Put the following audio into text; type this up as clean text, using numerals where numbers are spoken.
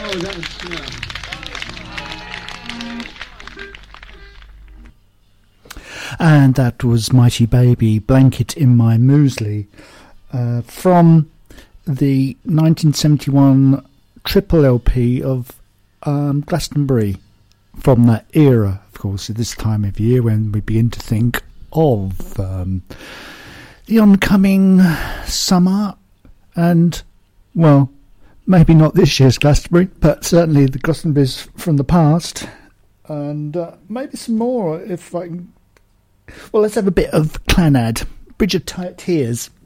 And that was Mighty Baby, Blanket in My Muesli, from the 1971 triple LP of Glastonbury. From that era, of course, at this time of year when we begin to think of the oncoming summer and, well, maybe not this year's Glastonbury, but certainly the Glastonburys from the past, and maybe some more if I can. Well, let's have a bit of Clannad, Bridge of Tears.